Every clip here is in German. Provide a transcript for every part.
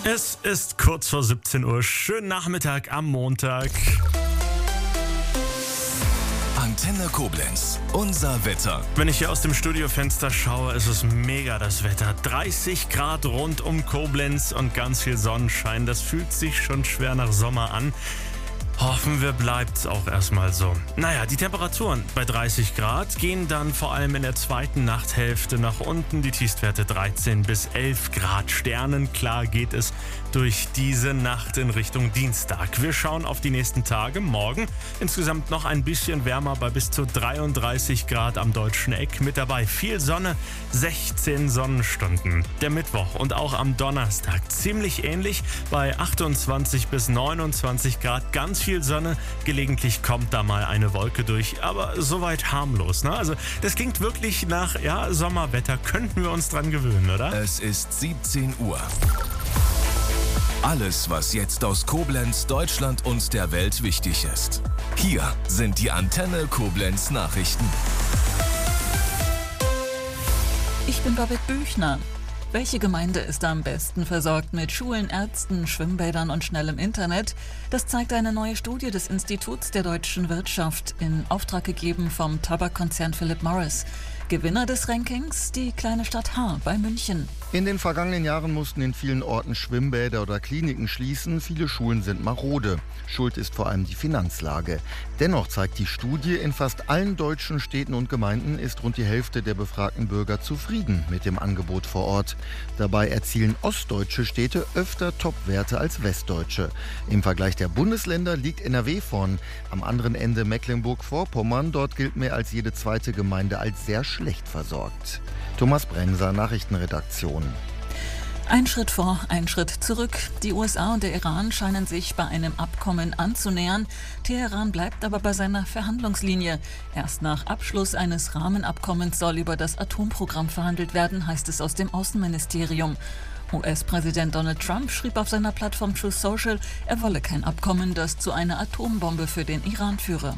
Es ist kurz vor 17 Uhr. Schönen Nachmittag am Montag. Antenne Koblenz, unser Wetter. Wenn ich hier aus dem Studiofenster schaue, ist es mega das Wetter. 30 Grad rund um Koblenz und ganz viel Sonnenschein. Das fühlt sich schon schwer nach Sommer an. Hoffen wir, bleibt's auch erstmal so. Naja, die Temperaturen bei 30 Grad gehen dann vor allem in der zweiten Nachthälfte nach unten. Die Tiefstwerte 13 bis 11 Grad. Sternenklar geht es durch diese Nacht in Richtung Dienstag. Wir schauen auf die nächsten Tage. Morgen insgesamt noch ein bisschen wärmer bei bis zu 33 Grad am deutschen Eck. Mit dabei viel Sonne, 16 Sonnenstunden. Der Mittwoch und auch am Donnerstag ziemlich ähnlich bei 28 bis 29 Grad. Ganz viel Sonne, gelegentlich kommt da mal eine Wolke durch, aber soweit harmlos, ne? Also das klingt wirklich nach Sommerwetter. Könnten wir uns dran gewöhnen, oder? Es ist 17 Uhr. Alles, was jetzt aus Koblenz, Deutschland und der Welt wichtig ist. Hier sind die Antenne Koblenz Nachrichten. Ich bin Babette Büchner. Welche Gemeinde ist am besten versorgt mit Schulen, Ärzten, Schwimmbädern und schnellem Internet? Das zeigt eine neue Studie des Instituts der deutschen Wirtschaft, in Auftrag gegeben vom Tabakkonzern Philip Morris. Gewinner des Rankings, die kleine Stadt Haar bei München. In den vergangenen Jahren mussten in vielen Orten Schwimmbäder oder Kliniken schließen. Viele Schulen sind marode. Schuld ist vor allem die Finanzlage. Dennoch zeigt die Studie, in fast allen deutschen Städten und Gemeinden ist rund die Hälfte der befragten Bürger zufrieden mit dem Angebot vor Ort. Dabei erzielen ostdeutsche Städte öfter Topwerte als westdeutsche. Im Vergleich der Bundesländer liegt NRW vorn. Am anderen Ende Mecklenburg-Vorpommern. Dort gilt mehr als jede zweite Gemeinde als sehr schlecht versorgt. Thomas Bremser, Nachrichtenredaktion. Ein Schritt vor, ein Schritt zurück. Die USA und der Iran scheinen sich bei einem Abkommen anzunähern. Teheran bleibt aber bei seiner Verhandlungslinie. Erst nach Abschluss eines Rahmenabkommens soll über das Atomprogramm verhandelt werden, heißt es aus dem Außenministerium. US-Präsident Donald Trump schrieb auf seiner Plattform Truth Social, er wolle kein Abkommen, das zu einer Atombombe für den Iran führe.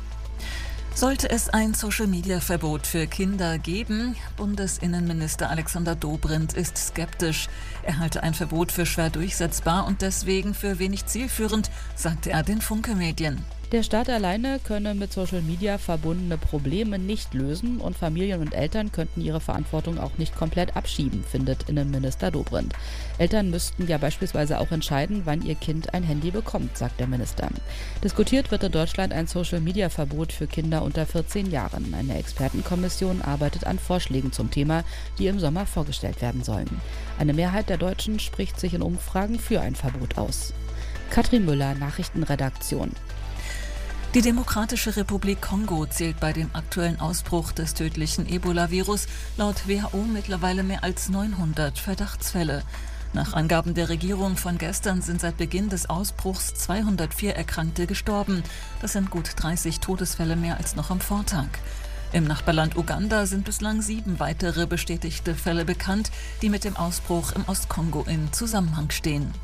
Sollte es ein Social-Media-Verbot für Kinder geben? Bundesinnenminister Alexander Dobrindt ist skeptisch. Er halte ein Verbot für schwer durchsetzbar und deswegen für wenig zielführend, sagte er den Funke-Medien. Der Staat alleine könne mit Social Media verbundene Probleme nicht lösen und Familien und Eltern könnten ihre Verantwortung auch nicht komplett abschieben, findet Innenminister Dobrindt. Eltern müssten ja beispielsweise auch entscheiden, wann ihr Kind ein Handy bekommt, sagt der Minister. Diskutiert wird in Deutschland ein Social Media Verbot für Kinder unter 14 Jahren. Eine Expertenkommission arbeitet an Vorschlägen zum Thema, die im Sommer vorgestellt werden sollen. Eine Mehrheit der Deutschen spricht sich in Umfragen für ein Verbot aus. Katrin Müller, Nachrichtenredaktion. Die Demokratische Republik Kongo zählt bei dem aktuellen Ausbruch des tödlichen Ebola-Virus laut WHO mittlerweile mehr als 900 Verdachtsfälle. Nach Angaben der Regierung von gestern sind seit Beginn des Ausbruchs 204 Erkrankte gestorben. Das sind gut 30 Todesfälle mehr als noch am Vortag. Im Nachbarland Uganda sind bislang 7 weitere bestätigte Fälle bekannt, die mit dem Ausbruch im Ostkongo in Zusammenhang stehen.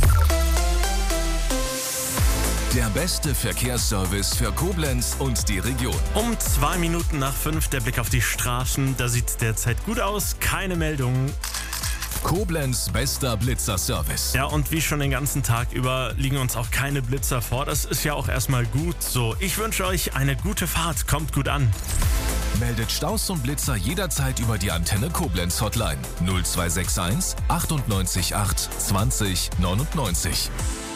Der beste Verkehrsservice für Koblenz und die Region. Um 2 Minuten nach 5 der Blick auf die Straßen. Da sieht es derzeit gut aus. Keine Meldungen. Koblenz bester Blitzerservice. Ja, und wie schon den ganzen Tag über liegen uns auch keine Blitzer vor. Das ist ja auch erstmal gut so. Ich wünsche euch eine gute Fahrt. Kommt gut an. Meldet Staus und Blitzer jederzeit über die Antenne Koblenz Hotline 0261 98 8 20 99.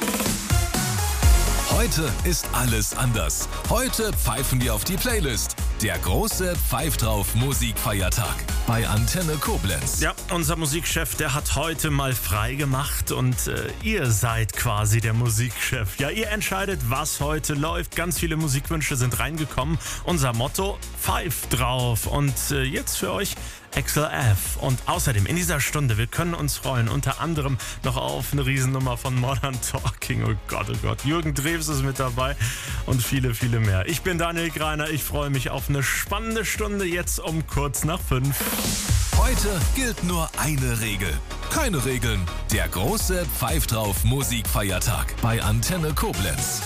Heute ist alles anders. Heute pfeifen wir auf die Playlist. Der große Pfeif drauf Musikfeiertag bei Antenne Koblenz. Ja, unser Musikchef, der hat heute mal frei gemacht und ihr seid quasi der Musikchef. Ja, ihr entscheidet, was heute läuft. Ganz viele Musikwünsche sind reingekommen. Unser Motto, Pfeif drauf. Und jetzt für euch XLF. Und außerdem in dieser Stunde, wir können uns freuen, unter anderem noch auf eine Riesennummer von Modern Talking. Oh Gott, Jürgen Drews ist mit dabei und viele, viele mehr. Ich bin Daniel Greiner, ich freue mich auf eine spannende Stunde jetzt um kurz nach 5. Heute gilt nur eine Regel. Keine Regeln. Der große Pfeif drauf Musikfeiertag bei Antenne Koblenz.